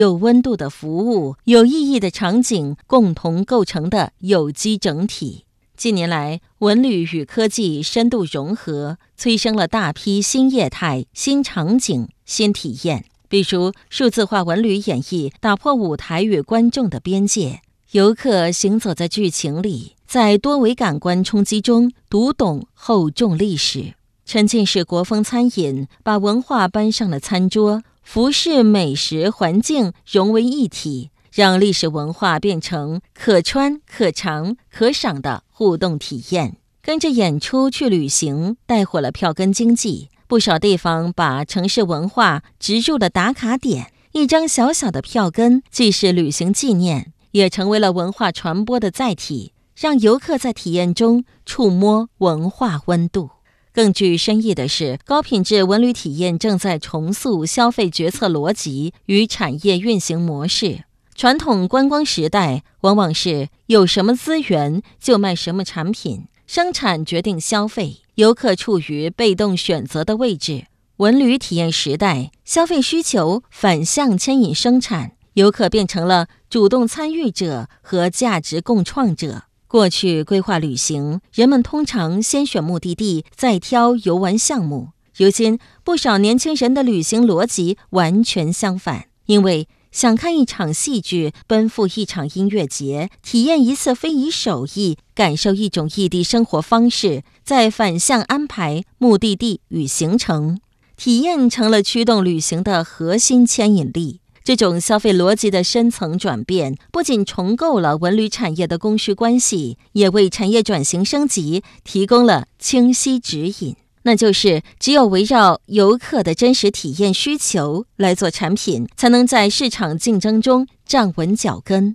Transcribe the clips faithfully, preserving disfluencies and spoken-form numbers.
有温度的服务、有意义的场景共同构成的有机整体。近年来，文旅与科技深度融合，催生了大批新业态、新场景、新体验。比如，数字化文旅演绎打破舞台与观众的边界，游客行走在剧情里，在多维感官冲击中读懂厚重历史。沉浸式国风餐饮把文化搬上了餐桌，服饰、美食、环境融为一体，让历史文化变成可穿、可尝、可赏的互动体验。跟着演出去旅行，带火了票根经济。不少地方把城市文化植入了打卡点，一张小小的票根既是旅行纪念，也成为了文化传播的载体，让游客在体验中触摸文化温度。更具深意的是，高品质文旅体验正在重塑消费决策逻辑与产业运行模式。传统观光时代往往是有什么资源就卖什么产品，生产决定消费，游客处于被动选择的位置。文旅体验时代，消费需求反向牵引生产，游客变成了主动参与者和价值共创者。过去规划旅行，人们通常先选目的地，再挑游玩项目。如今，不少年轻人的旅行逻辑完全相反，因为想看一场戏剧，奔赴一场音乐节，体验一次非遗手艺，感受一种异地生活方式，再反向安排目的地与行程。体验成了驱动旅行的核心牵引力。这种消费逻辑的深层转变，不仅重构了文旅产业的供需关系，也为产业转型升级提供了清晰指引。那就是只有围绕游客的真实体验需求来做产品，才能在市场竞争中站稳脚跟。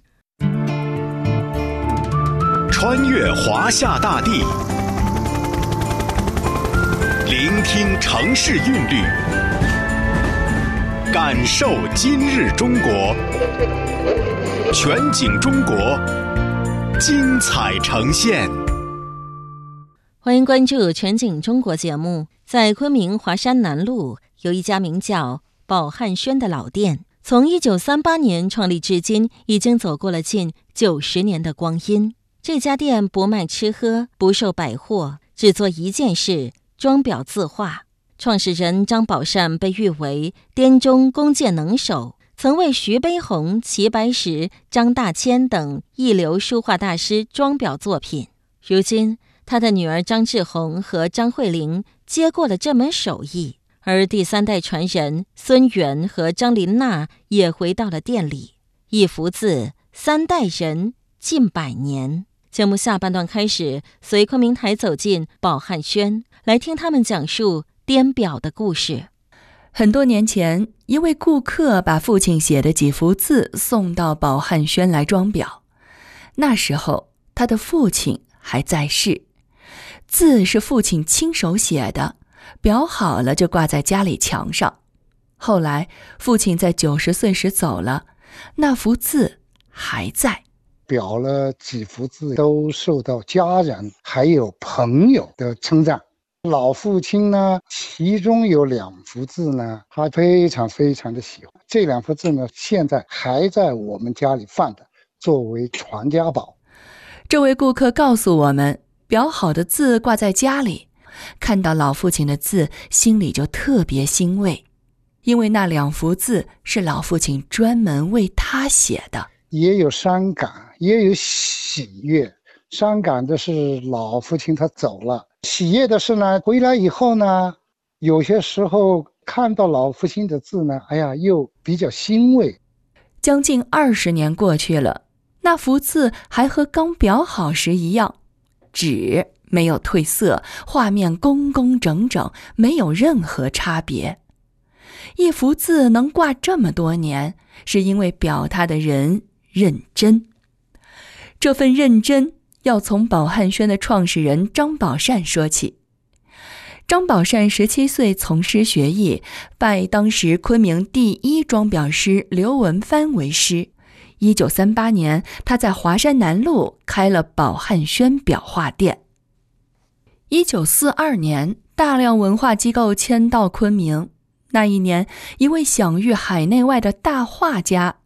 穿越华夏大地，聆听城市韵律，感受今日中国，全景中国，精彩呈现。 欢迎关注全景中国节目。在昆明华山南路有一家名叫宝汉轩的老店，从一九三八年创立至今，已经走过了近九十年的光阴。这家店不卖吃喝，不售百货，只做一件事：装裱字画。创始人张宝善被誉为滇中工匠能手，曾为徐悲鸿、齐白石、张大千等一流书画大师装裱作品。如今，他的女儿张志红和张慧玲接过了这门手艺，而第三代传人孙元和张琳娜也回到了店里。一幅字，三代人，近百年。节目下半段开始，随昆明台走进宝汉轩，来听他们讲述滇表的故事。 很多年前，一位顾客把父亲写的几幅字送到宝汉轩来装裱。那时候，他的父亲还在世，字是父亲亲手写的，裱好了就挂在家里墙上。后来，父亲在九十岁时走了，那幅字还在。 裱了几幅字都受到家人还有朋友的称赞。老父亲呢，其中有两幅字呢，他非常非常的喜欢。这两幅字呢，现在还在我们家里放的，作为传家宝。 这位顾客告诉我们，裱好的字挂在家里，看到老父亲的字，心里就特别欣慰，因为那两幅字是老父亲专门为他写的。 也有伤感，也有喜悦。伤感的是老父亲他走了，喜悦的是呢，回来以后呢，有些时候看到老父亲的字呢，哎呀，又比较欣慰。 将近二十年过去了，那幅字还和刚裱好时一样，纸没有褪色，画面工工整整，没有任何差别。一幅字能挂这么多年，是因为裱它的人认真。这份认真要从宝汉轩的创始人张宝善说起。张宝善十七岁从师学艺，拜当时昆明第一装裱师刘文藩为师。一九三八年，他在华山南路开了宝汉轩裱画店。一九四二年，大量文化机构迁到昆明， 那一年，一位享誉海内外的大画家